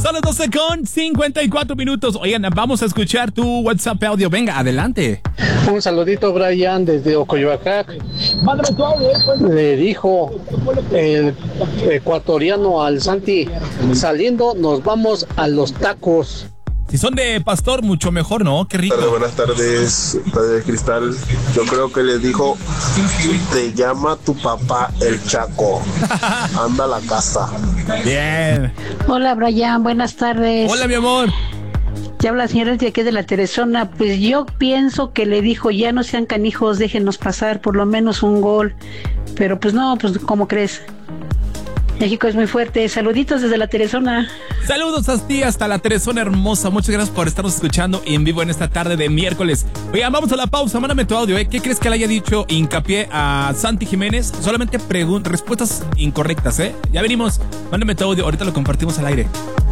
Son las 12:54. Oigan, vamos a escuchar tu WhatsApp audio. Venga, adelante. Un saludito, Brian, desde Ocoyoacán. Le dijo el ecuatoriano al Santi, saliendo nos vamos a los tacos. Si son de pastor, mucho mejor, ¿no? Qué rico. Buenas tardes, Radio Cristal. Yo creo que le dijo, te llama tu papá el Chaco. Anda a la casa. Bien. Hola, Brian, buenas tardes. Hola, mi amor. Ya habla la señora de aquí de la Teresona. Pues yo pienso que le dijo, ya no sean canijos, déjenos pasar por lo menos un gol. Pero pues no, pues ¿cómo crees? México es muy fuerte. Saluditos desde la Teresona. Saludos a ti hasta la Teresona hermosa. Muchas gracias por estarnos escuchando en vivo en esta tarde de miércoles. Oigan, vamos a la pausa. Mándame tu audio, ¿eh? ¿Qué crees que le haya dicho hincapié a Santi Jiménez? Solamente respuestas incorrectas, ¿eh? Ya venimos. Mándame tu audio. Ahorita lo compartimos al aire.